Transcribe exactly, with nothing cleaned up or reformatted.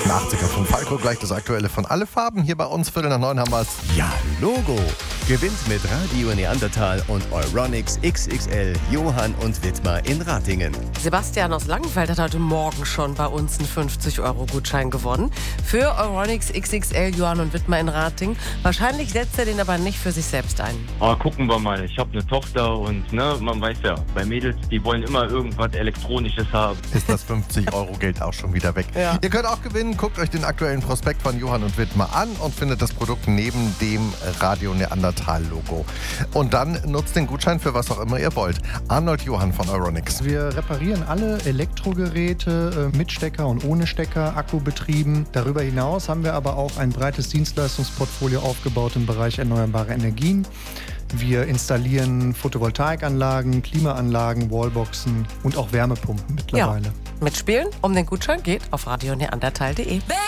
Ein achtziger von Falco, gleich das Aktuelle von Alle Farben. Hier bei uns, Viertel nach neun haben wir es. Ja, Logo. Gewinnt mit Radio Neandertal und Euronics X X L Johann und Wittmer in Ratingen. Sebastian aus Langenfeld hat heute Morgen schon bei uns einen fünfzig Euro Gutschein gewonnen. Für Euronics X X L Johann und Wittmer in Ratingen. Wahrscheinlich setzt er den aber nicht für sich selbst ein. Aber gucken wir mal. Ich habe eine Tochter und ne, man weiß ja, bei Mädels, die wollen immer irgendwas Elektronisches haben. Ist das fünfzig Euro Geld auch schon wieder weg. Ja. Ihr könnt auch gewinnen. Guckt euch den aktuellen Prospekt von Johann und Wittmer an und findet das Produkt neben dem Radio Neandertal-Logo. Und dann nutzt den Gutschein für was auch immer ihr wollt. Arnold Johann von Euronics. Wir reparieren alle Elektrogeräte äh, mit Stecker und ohne Stecker, akkubetrieben. Darüber hinaus haben wir aber auch ein breites Dienstleistungsportfolio aufgebaut im Bereich erneuerbare Energien. Wir installieren Photovoltaikanlagen, Klimaanlagen, Wallboxen und auch Wärmepumpen mittlerweile. Ja. Mitspielen um den Gutschein geht auf radio neandertal punkt de.